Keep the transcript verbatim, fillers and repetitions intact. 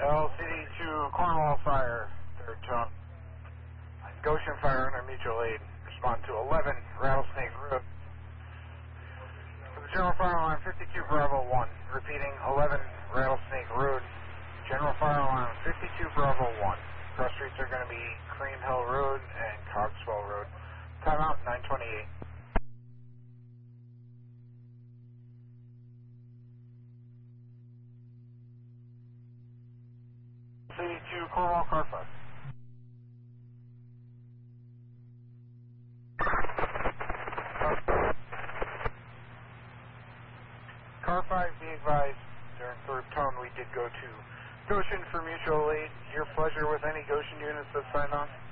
L C D two, Cornwall Fire, third tone. Goshen Fire under mutual aid. Respond to eleven, Rattlesnake Road. For the General Fire Line, fifty-two Bravo one. Repeating, eleven, Rattlesnake Road. General Fire Line, fifty-two Bravo one. Cross streets are going to be Cream Hill Road and Cogswell Road. Timeout, nine twenty-eight. C two, Cornwall, car five. Car five, be advised, during third tone we did go to Goshen for mutual aid. Your pleasure with any Goshen units that signed on?